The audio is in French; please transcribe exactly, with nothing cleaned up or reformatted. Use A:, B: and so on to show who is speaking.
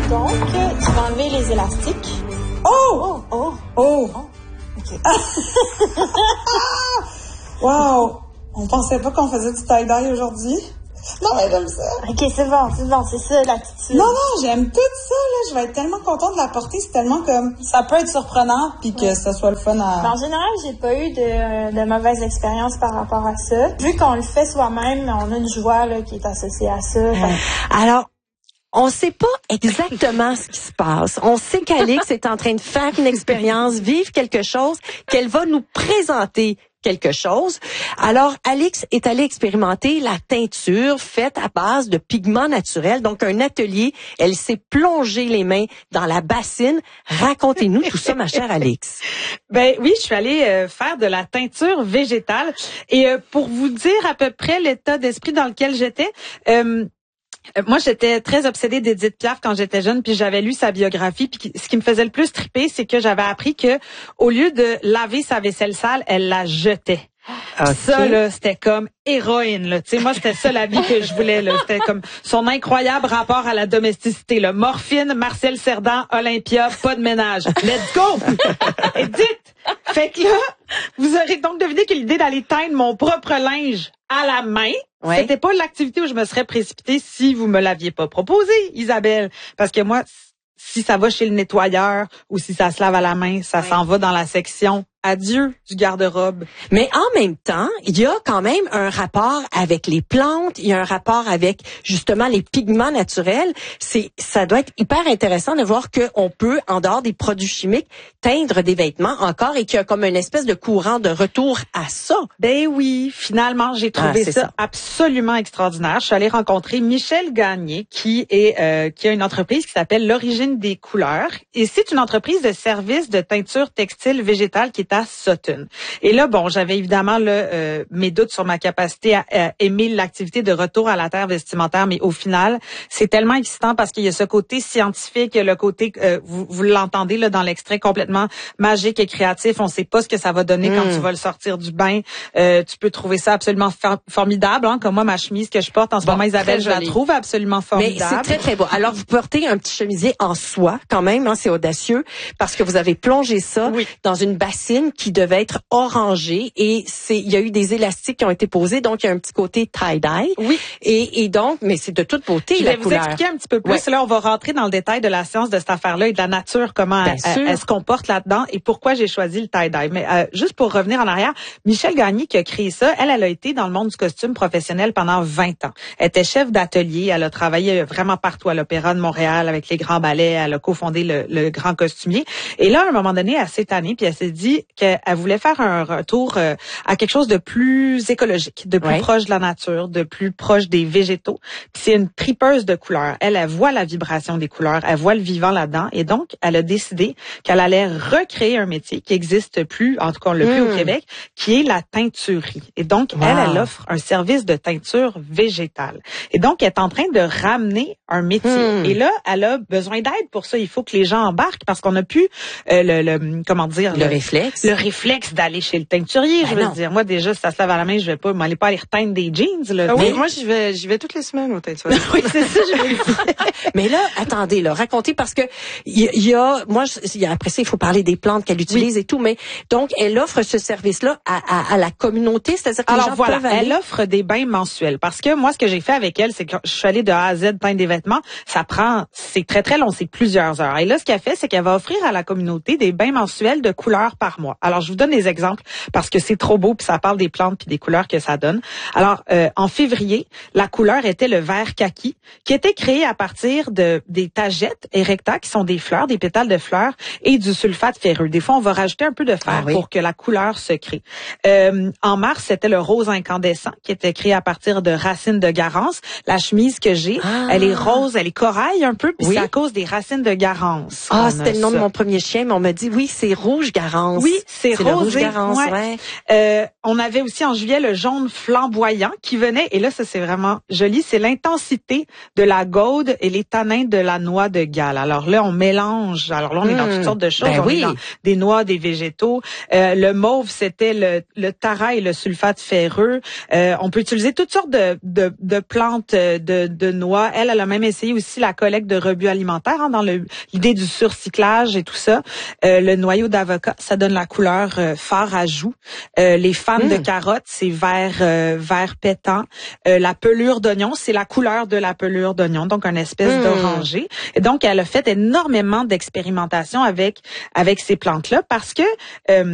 A: Donc, tu vas enlever les élastiques.
B: Oh!
A: Oh!
B: Oh!
A: Oh. OK.
B: Wow! On pensait pas qu'on faisait du tie-dye aujourd'hui. Non, mais j'aime ça.
A: OK, c'est bon, c'est bon, c'est ça l'attitude.
B: Non, non, j'aime tout ça, là. Je vais être tellement contente de la porter. C'est tellement comme... Ça peut être surprenant, puis que ouais. ça soit le fun à...
A: Mais en général, j'ai pas eu de, de mauvaises expériences par rapport à ça. Vu qu'on le fait soi-même, on a une joie là, qui est associée à ça.
C: Euh, alors... On sait pas exactement ce qui se passe. On sait qu'Alix est en train de faire une expérience, vivre quelque chose, qu'elle va nous présenter quelque chose. Alors, Alix est allée expérimenter la teinture faite à base de pigments naturels. Donc, un atelier. Elle s'est plongée les mains dans la bassine. Racontez-nous tout ça, ma chère Alix.
D: Ben oui, je suis allée euh, faire de la teinture végétale. Et euh, pour vous dire à peu près l'état d'esprit dans lequel j'étais... Euh, Moi, j'étais très obsédée d'Édith Piaf quand j'étais jeune, puis j'avais lu sa biographie. Puis ce qui me faisait le plus triper, c'est que j'avais appris que au lieu de laver sa vaisselle sale, elle la jetait. Okay. Ça là, c'était comme héroïne là. Tu sais, moi c'était ça la vie que je voulais là. C'était comme son incroyable rapport à la domesticité. Là. Morphine, Marcel Cerdan, Olympia, pas de ménage. Let's go. Édith. Fait que là, vous aurez donc deviné que l'idée d'aller teindre mon propre linge à la main, ouais. C'était pas l'activité où je me serais précipitée si vous me l'aviez pas proposé, Isabelle. Parce que moi, si ça va chez le nettoyeur ou si ça se lave à la main, ça ouais. s'en va dans la section adieu du garde-robe.
C: Mais en même temps, il y a quand même un rapport avec les plantes, il y a un rapport avec justement les pigments naturels. C'est, ça doit être hyper intéressant de voir qu'on peut, en dehors des produits chimiques, teindre des vêtements encore et qu'il y a comme une espèce de courant de retour à ça.
D: Ben oui, finalement, j'ai trouvé
C: ah,
D: ça,
C: ça
D: absolument extraordinaire. Je suis allée rencontrer Michel Gagné, qui est euh, qui a une entreprise qui s'appelle L'Origine des couleurs. Et c'est une entreprise de services de teinture textile végétale qui est à Sutton. Et là, bon, j'avais évidemment là, euh, mes doutes sur ma capacité à, à aimer l'activité de retour à la terre vestimentaire, mais au final, c'est tellement excitant parce qu'il y a ce côté scientifique, le côté, euh, vous, vous l'entendez là dans l'extrait, complètement magique et créatif. On sait pas ce que ça va donner mmh. quand tu vas le sortir du bain. Euh, tu peux trouver ça absolument for- formidable, hein, comme moi, ma chemise que je porte en ce bon, moment, Isabelle, je la trouve absolument formidable.
C: Mais c'est très, très beau. Alors, vous portez un petit chemisier en soie, quand même, hein, c'est audacieux, parce que vous avez plongé ça oui. dans une bassine qui devait être orangée et c'est, il y a eu des élastiques qui ont été posés, donc il y a un petit côté tie-dye.
D: Oui.
C: Et, et donc, mais c'est de toute beauté,
D: je
C: la
D: couleur. Je
C: vais
D: vous expliquer un petit peu plus. Ouais. Là, on va rentrer dans le détail de la science de cette affaire-là et de la nature, comment elle, elle, elle se comporte là-dedans et pourquoi j'ai choisi le tie-dye. Mais euh, juste pour revenir en arrière, Michel Gagné qui a créé ça, elle, elle a été dans le monde du costume professionnel pendant vingt ans. Elle était chef d'atelier, elle a travaillé vraiment partout à l'Opéra de Montréal avec les grands ballets, elle a cofondé le, le Grand Costumier. Et là, à un moment donné, elle s'est tannée, puis elle s'est dit qu'elle voulait faire un retour euh, à quelque chose de plus écologique, de plus ouais. proche de la nature, de plus proche des végétaux. Puis c'est une tripeuse de couleurs. Elle, elle voit la vibration des couleurs, elle voit le vivant là-dedans, et donc elle a décidé qu'elle allait recréer un métier qui n'existe plus, en tout cas le mmh. plus au Québec, qui est la teinturerie. Et donc wow. elle, elle offre un service de teinture végétale. Et donc elle est en train de ramener un métier. Mmh. Et là, elle a besoin d'aide pour ça. Il faut que les gens embarquent parce qu'on n'a plus euh, le, le comment dire
C: le, le réflexe,
D: le réflexe d'aller chez le teinturier. Ben je veux non. dire, moi déjà, si ça se lave à la main, je vais pas m'aller pas aller reteindre des jeans. Là.
B: Ah oui, mais moi j'y vais, j'y vais toutes les semaines au teinturier.
D: oui, c'est ça. Je vais...
C: mais là, attendez, là, racontez parce que il y, y a, moi, y a, après ça, il faut parler des plantes qu'elle utilise oui. et tout. Mais donc, elle offre ce service-là à, à, à la communauté, c'est-à-dire que
D: Alors,
C: les gens
D: voilà,
C: peuvent aller.
D: Elle offre des bains mensuels parce que moi, ce que j'ai fait avec elle, c'est que je suis allée de A à Z teindre des vêtements. Ça prend, c'est très très long, c'est plusieurs heures. Et là, ce qu'elle fait, c'est qu'elle va offrir à la communauté des bains mensuels de couleurs par mois. Alors, je vous donne des exemples parce que c'est trop beau puis ça parle des plantes puis des couleurs que ça donne. Alors, euh, en février, la couleur était le vert kaki, qui était créé à partir de des tagettes erecta, qui sont des fleurs, des pétales de fleurs, et du sulfate ferreux. Des fois, on va rajouter un peu de fer ah, oui. pour que la couleur se crée. Euh, en mars, c'était le rose incandescent, qui était créé à partir de racines de garance. La chemise que j'ai, ah. elle est rose, elle est corail un peu, puis oui. c'est à cause des racines de garance.
C: Ah, c'était le nom ça. de mon premier chien, mais on m'a dit, oui, c'est rouge garance.
D: Oui, c'est rosé.
C: Le rouge Garance, ouais.
D: ouais. Euh, on avait aussi en juillet le jaune flamboyant qui venait, et là, ça c'est vraiment joli, c'est l'intensité de la gaude et les tanins de la noix de Galles. Alors là, on mélange, alors là, on mmh. est dans toutes sortes de choses.
C: Ben
D: on
C: oui.
D: est dans des noix, des végétaux. Euh, le mauve, c'était le, le tara et le sulfate ferreux. Euh, on peut utiliser toutes sortes de, de, de plantes de, de noix. Elle, elle a même essayé aussi la collecte de rebuts alimentaires, hein, dans le, l'idée du surcyclage et tout ça. Euh, le noyau d'avocat, ça donne la couleur euh, phare à joues. Euh, les fans mmh. de carottes, c'est vert, euh, vert pétant. Euh, la pelure d'oignon, c'est la couleur de la pelure d'oignon, donc une espèce mmh. d'orangé. Et donc, elle a fait énormément d'expérimentations avec avec ces plantes-là parce que euh,